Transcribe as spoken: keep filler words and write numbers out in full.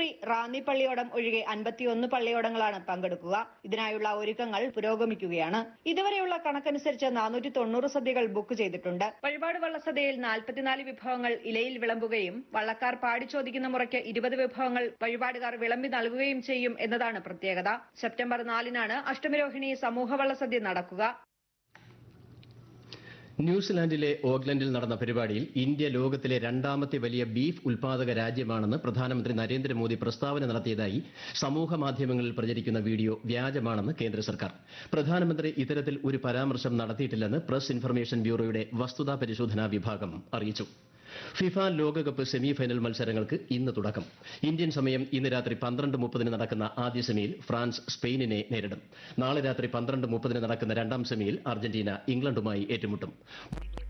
ഇക്കുറി റാന്നി പള്ളിയോടം ഒഴികെ അൻപത്തിയൊന്ന് പള്ളിയോടങ്ങളാണ് പങ്കെടുക്കുക. ഇതിനായുള്ള ഒരുക്കങ്ങൾ പുരോഗമിക്കുകയാണ്. ഇതുവരെയുള്ള കണക്കനുസരിച്ച് നാനൂറ്റി തൊണ്ണൂറ് സദ്യകൾ ബുക്ക് ചെയ്തിട്ടുണ്ട്. വഴിപാട് വള്ളസദ്യയിൽ നാൽപ്പത്തിനാല് വിഭവങ്ങൾ ഇലയിൽ വിളമ്പുകയും വള്ളക്കാർ പാടിച്ചോദിക്കുന്ന മുറയ്ക്ക് ഇരുപത് വിഭവങ്ങൾ വഴിപാടുകാർ വിളമ്പി നൽകുകയും ചെയ്യും എന്നതാണ് പ്രത്യേകത. സെപ്റ്റംബർ നാലിനാണ് അഷ്ടമിരോഹിണി സമൂഹ വള്ളസദ്യ നടക്കുക. ന്യൂസിലാൻഡിലെ ഓക്ലൻഡിൽ നടന്ന പരിപാടിയിൽ ഇന്ത്യ ലോകത്തിലെ രണ്ടാമത്തെ വലിയ ബീഫ് ഉൽപാദക രാജ്യമാണെന്ന് പ്രധാനമന്ത്രി നരേന്ദ്രമോദി പ്രസ്താവന നടത്തിയതായി സമൂഹ മാധ്യമങ്ങളിൽ പ്രചരിക്കുന്ന വീഡിയോ വ്യാജമാണെന്ന് കേന്ദ്ര സർക്കാർ. പ്രധാനമന്ത്രി ഇത്തരത്തിൽ ഒരു പരാമർശം നടത്തിയിട്ടില്ലെന്ന് പ്രസ് ഇൻഫർമേഷൻ ബ്യൂറോയുടെ വസ്തുതാ പരിശോധനാ വിഭാഗം അറിയിച്ചു. ഫിഫ ലോകകപ്പ് സെമി ഫൈനൽ മത്സരങ്ങൾക്ക് ഇന്ന് തുടക്കം. ഇന്ത്യൻ സമയം ഇന്ന് രാത്രി പന്ത്രണ്ട് മുപ്പതിന് നടക്കുന്ന ആദ്യ സെമിയിൽ ഫ്രാൻസ് സ്പെയിനിനെ നേരിടും. നാളെ രാത്രി പന്ത്രണ്ട് മുപ്പതിന് നടക്കുന്ന രണ്ടാം സെമിയിൽ അർജന്റീന ഇംഗ്ലണ്ടുമായി ഏറ്റുമുട്ടും.